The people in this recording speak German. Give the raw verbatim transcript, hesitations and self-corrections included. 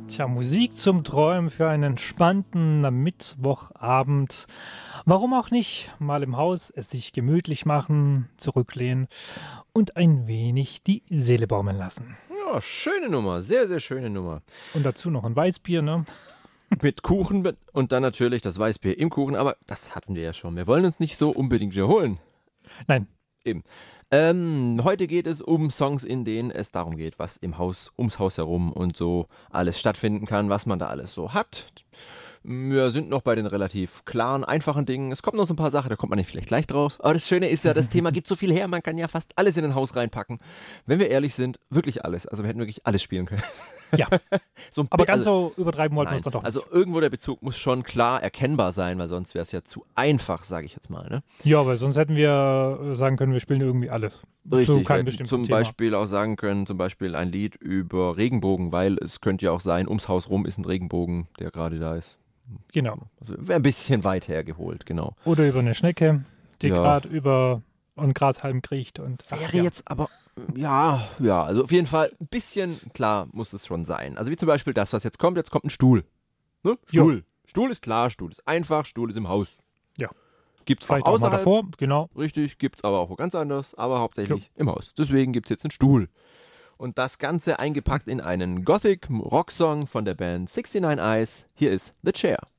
Tja, Musik zum Träumen für einen entspannten Mittwochabend. Warum auch nicht? Mal im Haus es sich gemütlich machen, zurücklehnen und ein wenig die Seele baumeln lassen. Ja, schöne Nummer, sehr, sehr schöne Nummer. Und dazu noch ein Weißbier, ne? Mit Kuchen mit- und dann natürlich das Weißbier im Kuchen, aber das hatten wir ja schon. Wir wollen uns nicht so unbedingt wiederholen. Nein, Eben. Ähm, heute geht es um Songs, in denen es darum geht, was im Haus, ums Haus herum und so alles stattfinden kann, was man da alles so hat. Wir sind noch bei den relativ klaren, einfachen Dingen. Es kommt noch so ein paar Sachen, da kommt man nicht vielleicht gleich drauf. Aber das Schöne ist ja, das Thema gibt so viel her, man kann ja fast alles in ein Haus reinpacken. Wenn wir ehrlich sind, wirklich alles. Also wir hätten wirklich alles spielen können. ja. So ein Aber bi- ganz also, so übertreiben wollten wir Nein, es dann doch nicht. also irgendwo der Bezug muss schon klar erkennbar sein, weil sonst wäre es ja zu einfach, sage ich jetzt mal. Ne? Ja, aber sonst hätten wir äh, sagen können, wir spielen irgendwie alles. Zu Richtig, keinem hätten bestimmten zum Thema. Beispiel auch sagen können, zum Beispiel ein Lied über Regenbogen, weil es könnte ja auch sein, ums Haus rum ist ein Regenbogen, der gerade da ist. Genau. Also wäre ein bisschen weit hergeholt, genau. Oder über eine Schnecke, die Ja. gerade über einen Grashalm kriecht. Und, ach, Wäre ja. jetzt aber, ja, ja, also auf jeden Fall ein bisschen klar muss es schon sein. Also wie zum Beispiel das, was jetzt kommt, jetzt kommt ein Stuhl. Ne? Jo. Stuhl. Stuhl ist klar, Stuhl ist einfach, Stuhl ist im Haus. Ja. Gibt's auch Vielleicht auch mal außerhalb, davor, genau. richtig, gibt's aber auch wo ganz anders, aber hauptsächlich im Haus. Deswegen gibt's jetzt einen Stuhl. Und das Ganze eingepackt in einen Gothic-Rock-Song von der Band sixty-nine Eyes. Hier ist The Chair.